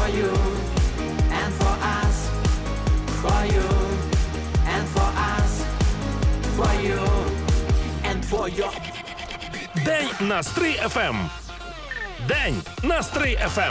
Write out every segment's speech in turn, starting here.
for you and for us, for you and for us, for you and for your. День на Стрий ФМ. День на Стрий ФМ.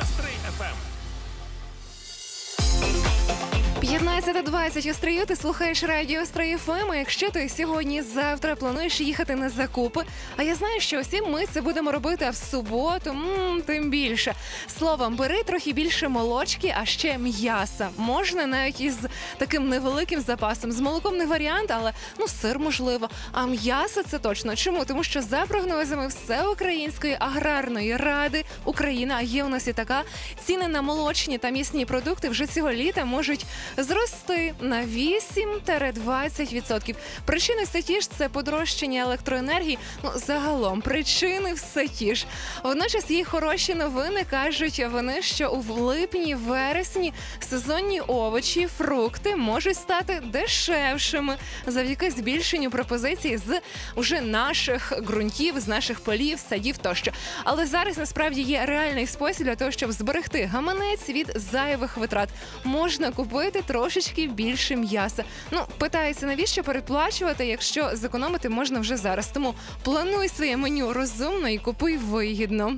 15:20 у Стрию, ти слухаєш радіо Стрий ФМ, а якщо ти сьогодні-завтра плануєш їхати на закупи, а я знаю, що всі ми це будемо робити, а в суботу, тим більше. Словом, бери трохи більше молочки, а ще м'яса. Можна навіть із таким невеликим запасом. З молоком не варіант, але, сир можливо. А м'ясо це точно. Чому? Тому що за прогнозами Всеукраїнської аграрної ради Україна, а є у нас і така, ціни на молочні та м'ясні продукти вже цього літа можуть зрости на 8-20%. Причини все ті ж – це подорожчання електроенергії. Загалом, причини все ті ж. Водночас є хороші новини. Кажуть вони, що у липні-вересні сезонні овочі, фрукти можуть стати дешевшими завдяки збільшенню пропозицій з уже наших ґрунтів, з наших полів, садів тощо. Але зараз насправді є реальний спосіб для того, щоб зберегти гаманець від зайвих витрат. Можна купити трошечки більше м'яса. Питається, навіщо переплачувати, якщо зекономити можна вже зараз. Тому плануй своє меню розумно і купуй вигідно.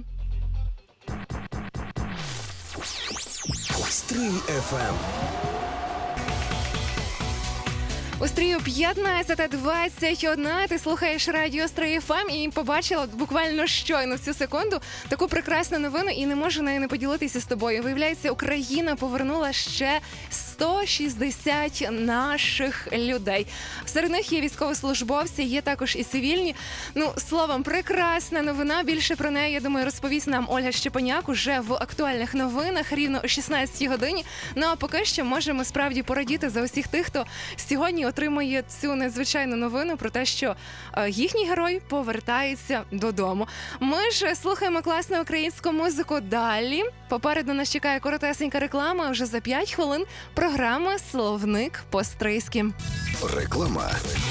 Стрий ФМ. У Стрію 15:21. Ти слухаєш радіо Стрий ФМ і побачила буквально щойно в цю секунду таку прекрасну новину і не можу нею не поділитися з тобою. Виявляється, Україна повернула ще 160 наших людей. Серед них є військовослужбовці, є також і цивільні. Словом, прекрасна новина. Більше про неї, я думаю, розповість нам Ольга Щепеняк уже в актуальних новинах рівно о 16-й годині. А поки що можемо справді порадіти за усіх тих, хто сьогодні отримує цю надзвичайну новину про те, що їхній герой повертається додому. Ми ж слухаємо класну українську музику далі. Попереду нас чекає коротесенька реклама, а вже за 5 хвилин програма «Словник по-стрийськи». Реклама.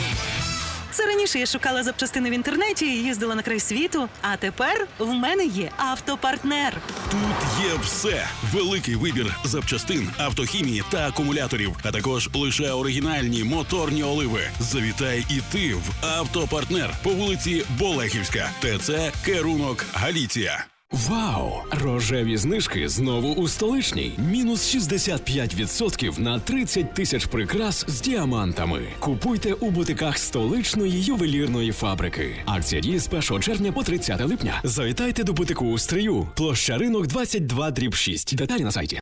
Це раніше я шукала запчастини в інтернеті і їздила на край світу, а тепер в мене є автопартнер. Тут є все. Великий вибір запчастин, автохімії та акумуляторів, а також лише оригінальні моторні оливи. Завітай і ти в автопартнер по вулиці Болехівська, ТЦ Керунок, Галіція. Вау! Рожеві знижки знову у столичній. Мінус 65% на 30 тисяч прикрас з діамантами. Купуйте у бутиках столичної ювелірної фабрики. Акція діє з 1 червня по 30 липня. Завітайте до бутику у Стрию. Площа Ринок 22/6. Деталі на сайті.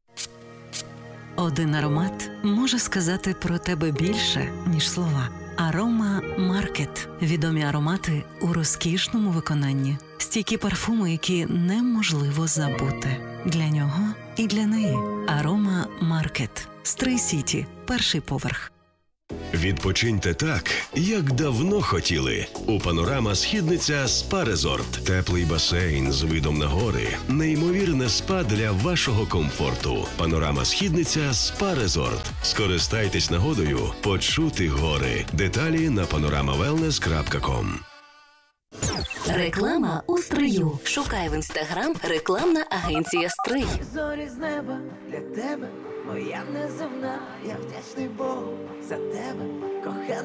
Один аромат може сказати про тебе більше, ніж слова. Арома Маркет. Відомі аромати у розкішному виконанні. Стійкі парфуми, які неможливо забути. Для нього і для неї. Арома Маркет. Стрий Сіті. 1-й поверх. Відпочиньте так, як давно хотіли. У Панорама Східниця СПА-резорт. Теплий басейн з видом на гори. Неймовірне спа для вашого комфорту. Панорама Східниця СПА-резорт. Скористайтесь нагодою почути гори. Деталі на panoramawellness.com. Реклама у Стрию. Шукай в Інстаграм рекламна агенція Стрий. Зорі з неба для тебе, моя неземна, я вдячний Богу за тебе, кохана.